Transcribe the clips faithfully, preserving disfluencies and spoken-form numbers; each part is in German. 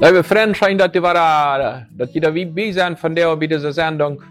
Liebe Freunde, schön, dass ihr war, dass ihr da wie zijn von der bei dieser Sendung.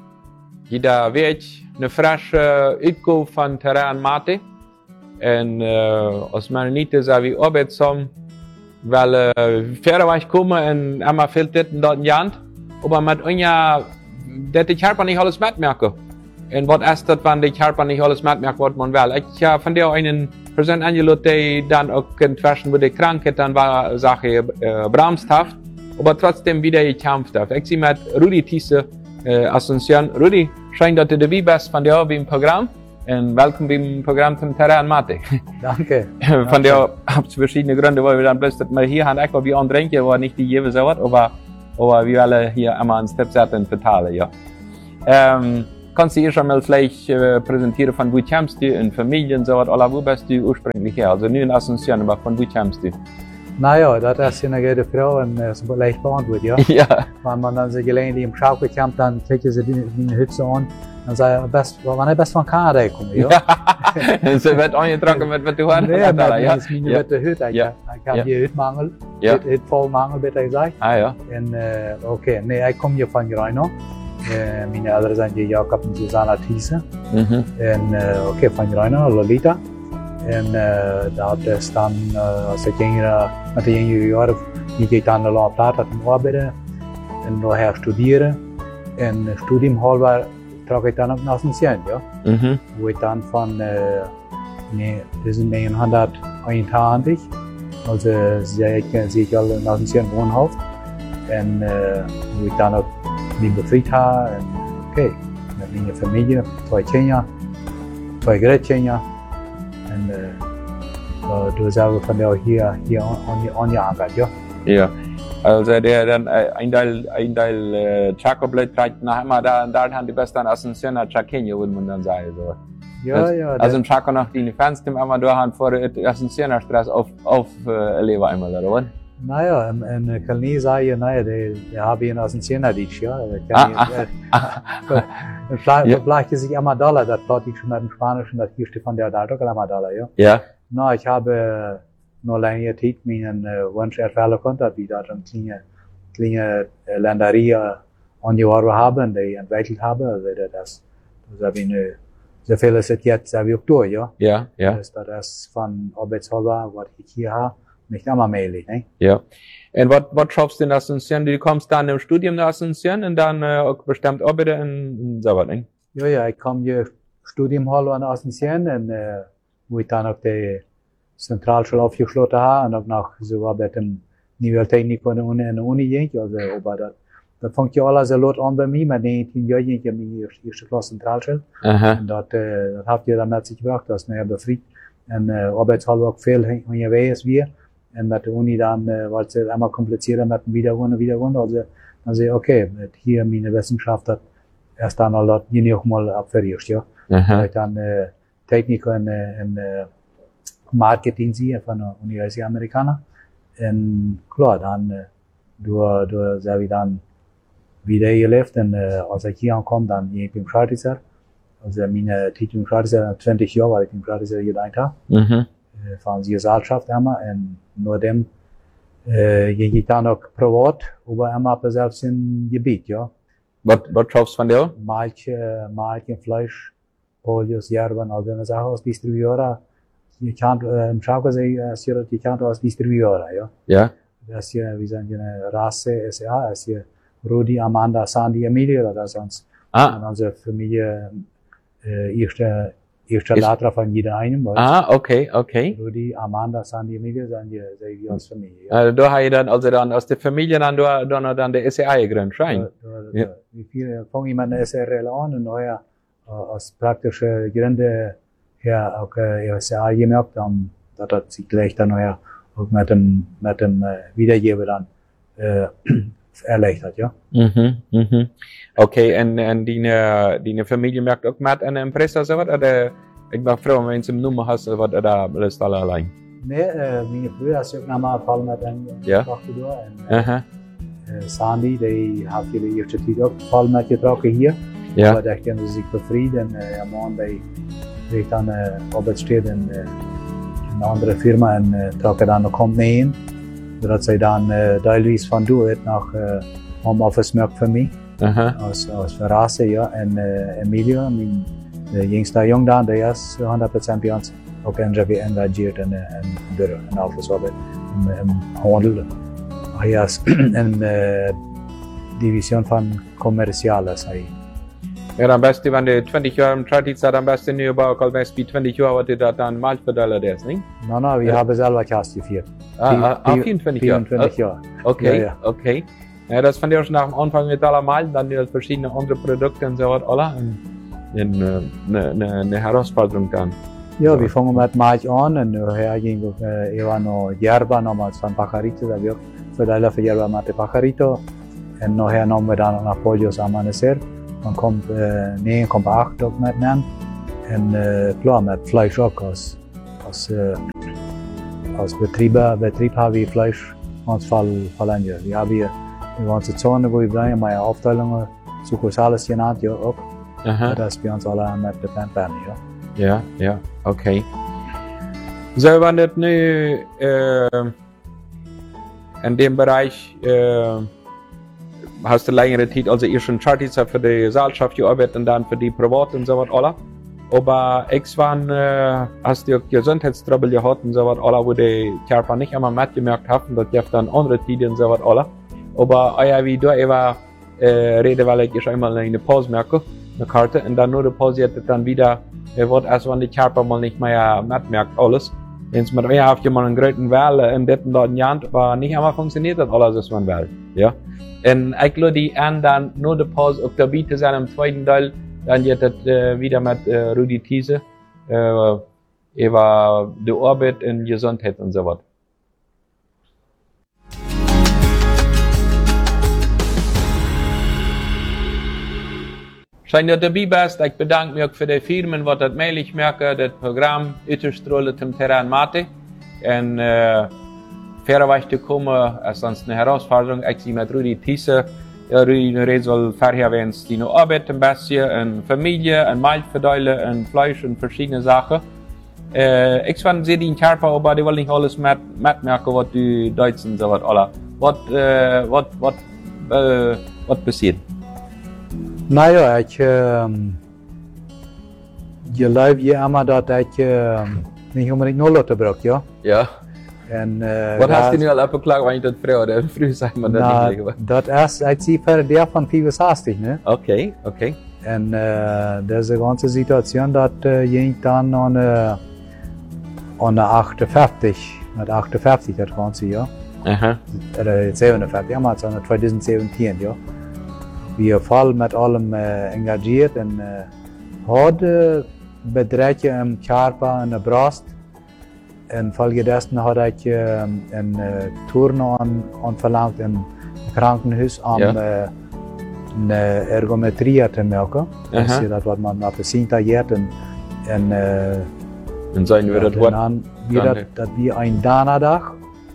Jeder wird eine frische Uitgabe von Terrain Mate. Und äh, aus meiner Niete sind wir arbeitsam, weil äh, verder kommen und immer viel Titten dort in die Hand. Aber mit uns, dass ich halt nicht alles mitmerke. Und was ist das, wenn ich halt nicht alles mitmerke, was man will. Ich habe von der einen Person angelassen, die dann auch inzwischen mit der Krankheit dann war, Sache äh, bremshaft, aber trotzdem wieder gekämpft hat. Ich sehe mit Rudi Thiesse äh, Asunción. Rudi, schön, dass du dabei bist von der beim Programm. Und willkommen beim Programm zum Terrain Mate. Danke. Von der habt es verschiedene Gründe, weil wir dann bloß, dass wir hier haben, einfach wie antrinken, wo nicht die jeweils so was, aber, aber wir alle hier einmal einen Step setzen verteilen, ja. Ähm, Kannst du dir schon mal vielleicht äh, präsentieren, von wo kommst du, in Familien, so was, oder wo bist du ursprünglich her? Also nicht in Asunción, aber von wo kommst du? Naja, das ist eine gute Frage und das ist leicht beantwortet, ja. Ja. Wenn man dann sich gelegentlich im Schaukel kommt, dann kriegt sie die Hütze an und sagt, best, wann ist best von Kanada gekommen, ja? Ja. So wird angetragen mit, was du hast. Nee, mit, ja. Das ist meine ja. Hütte, Hütte. Ja. Ich habe hier Hüttmangel, Ja. Hüttvollmangel, bitte gesagt. Ah, ja. Und, äh, okay, nee, ich komme hier von Greino. Äh, meine Eltern sind hier Jakob und Susanna Thiesse. Mhm. Und, äh, okay, von Greino, Lolita. Und äh, da hat es dann, äh, als ich jüngere, mit den jüngeren Jahren, ich gehe dann La Plata zum Arbeiten und daher studieren. Und Studium halber trage ich dann auch nach Asunción, ja. Mhm. Wo ich dann von äh, ne, neunzehnhunderteinundzwanzig, also sehe ich, sehe ich alle nach Asunción Wohnhaft. Und äh, wo ich dann auch mich befreit habe. Und okay, mit meiner Familie, zwei Kinder, zwei Großkinder. Und äh, du sagst von der hier, hier angearbeitet, ja? Ja. Also der dann äh, ein Teil, ein Teil äh, Chaco bleibt vielleicht nach immer da und da haben die besten Asunción Chaqueño, würde man dann sagen. So. Ja, das, ja. Also im Chaco noch die Fans, die immer da haben vor der Asunción Straße auf, auf äh, erleben einmal, oder? Naja, in Kalni sage ich, naja, die haben in Asunción dich, ja. Ah, ah. Vielleicht vergleicht sich immer Dollar, das dort ich schon mit dem Spanischen, das hier steht von der Dalto, immer Dollar, ja. Ja. Na, ich habe nur längere Zeit meinen äh, Wunsch erfüllen konnte, wie dort eine kleine, kleine äh, Länderie angeworfen haben, die entwickelt haben, also das, das habe ich eine, so viel ist es jetzt, habe ich auch durch, ja. Ja, ja. Das, das ist von Arbeitshalber, was ich hier habe, nicht immer möglich, ne? Ja. Und was, was schaffst du in Asunción? Du kommst dann im Studium nach Asunción und dann äh, auch bestimmt arbeiten in, in so was, ne? Ja, ja, ich komme hier Studium halber in Asunción und äh, wo ich dann auch die Zentralschule aufgeschlossen habe und auch noch sogar bei dem Niveau Technico in der Uni, in der Uni ging, also, aber das, das fängt ja alles sehr lot an bei mir, mit neunzehn Jahren ging ich in die erste Klasse Zentralschule. Aha. Und das, äh, das habt ihr dann mit sich gebracht, das ist mir befreit. Und, äh, arbeitshalber auch viel unterwegs wir. Und mit der Uni dann, äh, weil es immer komplizierter mit dem Wiederholen und Wiederholen, also, dann sehe ich, okay, mit hier meine Wissenschaft hat erst dann all das, je auch mal abverriert, ja. Aha. Und dann, äh, Techniker in, in, in Marketing sie von der Universität Americana. Und klar, dann, äh, du, du, sag ich dann, wieder gelebt, und, äh, als ich hier ankomme, dann bin ich im Schreibtisch. Also, meine Titel im Schreibtisch, zwanzig Jahre, weil ich im Schreibtisch gedient habe. Mhm. Äh, von der Gesellschaft immer, und nur dem, äh, ging ich dann auch privat, aber immer auf selbst im Gebiet, ja. Was, was schaffst du von dir? Milch, äh, Milch, Fleisch, Polios, Jerben, also eine Sache aus Distributora. Ich kann, äh, im Schaukel sehe ich, ich kann aus Distributora, ja. Ja. Das hier, wie sagen, eine Rasse, S A, das hier, Rudi, Amanda, Sandy, Emilia, oder sonst. Ah. Und unsere Familie, äh, erste, erste Latra von jeder einem, weißt Ah, okay, okay. Rudi, Amanda, Sandy, Emilia, sind die, sind die als Familie, ja. Also, da habe ich dann, also dann aus der Familie dann, da, dann, dann der S E A gegründet, schein. Da, da, Ja. da, wie viele fangen jemand S R L an und neuer, äh, aus praktische Gründe her, auch, äh, S A gemerkt, dann, dass das sich gleich dann neuer, auch mit dem, mit dem, äh, Wiedergeber dann, äh, erleichtert, ja. Mhm, mhm. Okay, und, und deine, deine Familie merkt auch mit einer Impressa, so was, oder, ich war froh, wenn du eine Nummer hast, oder was, oder alles alle allein? Nee, äh, meine Brüder hast auch nochmal Fall mit einem, Ja. Tochter da, und, äh, Aha. äh, Sandy, die hat ihre erste Zeit auch Fall mit getragen hier. Ja. Aber da können sie sich befrieden, äh, am Mann, die, die dann, äh, Arbeitsstelle in, äh, in eine andere Firma, und, äh, tragen dann noch kommt nähen. zodat zij dan uh, teilweise van doet nach uh, Homeoffice merkt für mich. Aha. Aus, aus Verrasse, ja. En uh, Emilio, mijn de jongste jong dan, die is honderd procent bij ons ook engageerd in een bureau, in office arbeid, in, in handel. Hij is in uh, division van commercial, is hij. Ja, am besten, wenn du zwanzig Jahre im Tradit seid, am besten nur über all bis zwanzig Jahre, was du da dann mal verteilt hast, nicht? No, no, wir ja. haben selber Kast geführt. Ah, ah, vierundzwanzig Jahre? vierundzwanzig Jahre. Okay, ja, ja. okay. Ja, das fand ich auch schon nach dem Anfang mit aller Mal, dann die verschiedene andere Produkte und so was, alle. Eine, eine, eine Herausforderung dann. Ja, so. Wir fangen mit Mai an und nachher ging äh, ich war noch Yerba nochmals von Pajarito, da wir verteilen für Yerba Mate Pajarito. Und nachher nehmen wir dann noch Pollos Amanecer. Man kommt äh, neun Komma acht mitnehmen. Und äh, klar, mit Fleisch auch aus, aus, äh, aus Betrieben. Betrieb haben wir Fleisch uns verlangt. Wir haben hier die ganze Zone, wo wir bleiben, meine Aufteilungen, Sukursales genannt, ja auch. Aha. Das ist bei uns alle mit der Band, ja. Ja, ja, okay. So, wenn das nu äh, in dem Bereich äh, hast du längere Zeit, also ihr schon Chartis für die Gesellschaft gearbeitet und dann für die Privat und so was alle. Aber irgendwann äh, hast du Gesundheitstrubel gehabt und so was alle, wo die Körper nicht einmal mitgemerkt haben, das gibt dann andere Tiden und so was alle. Aber ja, wie du immer äh, rede, weil ich schon einmal eine Pause merke, eine Karte, und dann nur die Pause dann wieder, äh, wird erst wenn die Körper mal nicht mehr mitmerkt alles. Wenn man ja auf jemanden einen großen Welle in diesem dort Jahr, aber nicht einmal funktioniert das alles, was man will, ja. Und ich glaube, die an dann nur die Pause auf der Biete sein im zweiten Teil, dann geht das äh, wieder mit äh, Rudi Thiese äh, über die Arbeit und Gesundheit und so was. Schön, dass du dabei bist. Ich bedanke mich für die Firmen, die das möglich machen, das Programm Utterstrahlen zum Terrain Mate. Und äh, fairerweise zu kommen, ist sonst eine Herausforderung. Ich sehe mit Rudi Thiese, ja, Rudi soll vorher wenn es die Arbeit ein bisschen, und Familie, und Milch verteilen, und Fleisch und verschiedene Sachen. Äh, ich fand sie den Körper, aber die wollen nicht alles mit, mitmerken, was die Deutschen so was alle. Was, äh, was, was, äh, was passiert? Naja, ich äh, geloof je immer, dass ich äh, nicht unbedingt nur Leute brauche, ja. Ja. En, uh, wat hast du nu al opgeklaagd, want je dat vroeger, vroeger zei maar dat nou, niet liggen. Dat is, ik zie per der van vierenzestig, ne? Oké, okay, oké. Okay. En uh, deze ganze Situation, dat uh, ging dan aan, uh, aan achtenvijftig, met achtenvijftig dat ganze, ja. Aha. Uh, zevenenvijftig, ja, maar het is aan twintig zeventien, ja. Wir voll mit allem uh, engagiert en uh, hadden bedrijfje im Körper en de Brust. Infolgedessen hatte ich äh, einen äh, Turn an, anverlangt im Krankenhaus, um ja. äh, eine Ergometrie zu machen. Das ist das, was man auf der tagiert und, und, äh, und sagen wir das Wort? Das wie ein Donnerstag.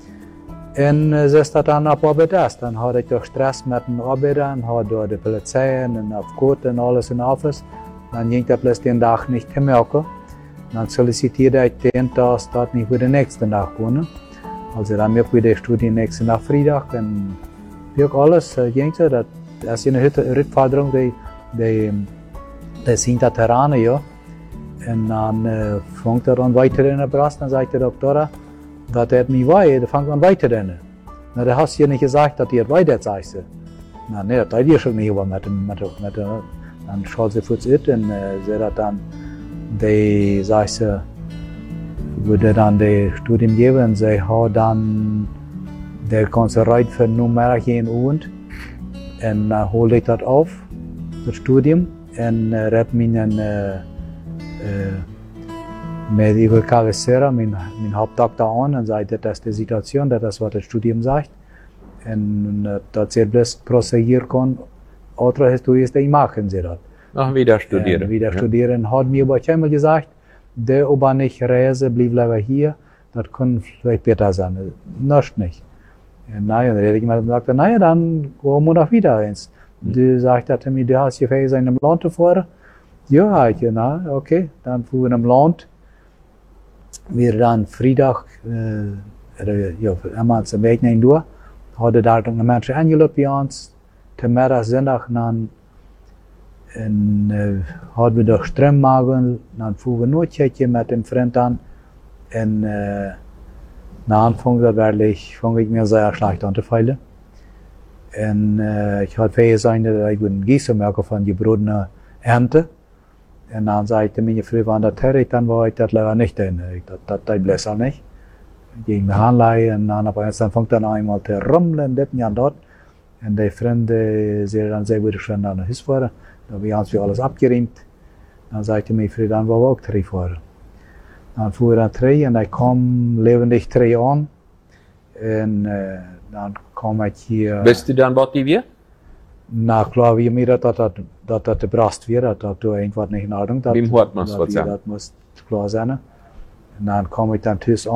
Und es ist das dann ab Arbeit ist. Dann hatte ich doch Stress mit den Arbeitern, hatte die Polizei und auf Code und alles in Office. Dann ging das plötzlich den Tag nicht zu machen. Dann sollicitierte ich den Tag nicht für den nächsten Tag kommen. Also dann habe ich die Studie nächsten Tag Freitag und wirklich alles ging so. Das ist eine Herausforderung, die, die, die sind da Terrain, ja. Und dann äh, fängt er an weiter in der Brust, dann sagt der Doktor, das hat mich weh, dann fängt an weiter in. Na, da hast du ja nicht gesagt, dass ihr weiter sagst. Na, ne, das hat ihr schon nicht, aber mit dem, mit dem, mit dem, dann schaut sie kurz it und äh, sie hat dann die sagte, würde dann die Studium geben und sie hat dann der ganze Reit für Nummer gehen und und dann holte ich das auf, das Studium, und äh, rät mich dann äh, äh, mit Igor Cabecera, mein, mein Hauptdoktor an und sagte, das ist die Situation, das ist, was das Studium sagt. Und äh, dass sie bloß proseguieren kann, andere Historien, die machen sie das. Noch wieder studieren. Äh, wieder ja. studieren. Hat mir aber einmal gesagt, der aber nicht reise, blieb lieber hier, das kann vielleicht besser sein. Nicht nicht. Ja, naja, dann hätte ich mal gesagt, naja, dann gehen wir noch wieder eins. Mhm. Die sagte mir, du hast hier in einem Land vor. Ja, ich, na, okay, dann fuhren wir im Land. Wir dann Freitag äh, ja, einmal zum Weg nehmen durch. Hadden daar een mensen aangelopen bij ons. Te middag, zondag, dan en, uh, hadden we de strömmagen. Dan voeren we nootje met een vriend aan. En uh, na Anfang dat wirklich, fang ich mir sehr schlecht an zu fallen. Und uh, ich hatte viel gesagt, dass ich einen Gießer merke von gebrodene Ernte. Und dann sagte meine Frau, wenn das herrig, dann war ich das leider nicht drin. Das, das, das bläst auch nicht. Gegen mir Handlei und dann, aber dann fängt dann einmal zu rummeln, das und dort. Und die Freunde sind dann sehr gut schon an der Hüs fahren. Da haben wir uns alles abgeräumt. Dann sagte meine Frau, dann wollen wir auch drei fahren. Dann fuhr er drei und ich kam lebendig drei an. Und äh, dann kam ich hier. Bist du dann was wir? Na klar, wie mir das, das, das, das gebrast wird, dass du irgendwas nicht in Ordnung hast. Wem hört man es, was das muss klar sein. Und dann kam ich dann tschüss an.